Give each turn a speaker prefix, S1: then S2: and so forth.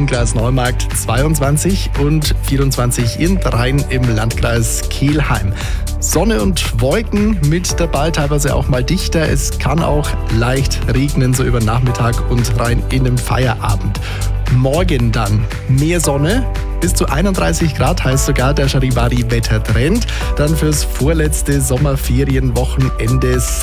S1: Umkreis Neumarkt 22 und 24 in Rhein im Landkreis Kelheim. Sonne und Wolken mit dabei, teilweise auch mal dichter. Es kann auch leicht regnen, so über Nachmittag und rein in den Feierabend. Morgen dann mehr Sonne, bis zu 31 Grad heißt sogar der Charivari-Wettertrend. Dann fürs vorletzte Sommerferienwochenende